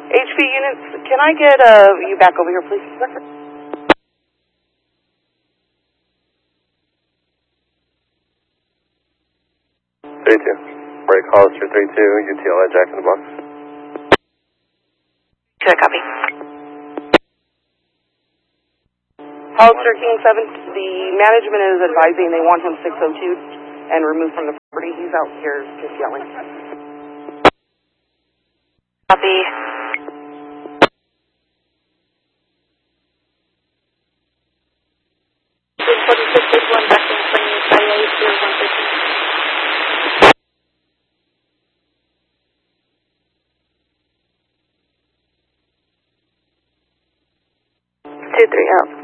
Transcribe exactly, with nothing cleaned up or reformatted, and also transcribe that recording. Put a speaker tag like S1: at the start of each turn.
S1: H P units, can I get uh, you back over here, please?
S2: three two. Break Hollister three two, U T L I Jack in the box.
S3: Good, copy.
S1: Hollister King seven, the management is advising they want him six oh two and removed from the property. He's out here just yelling.
S3: Copy. forty-six one back in front of I A zero one fifty. Two three out.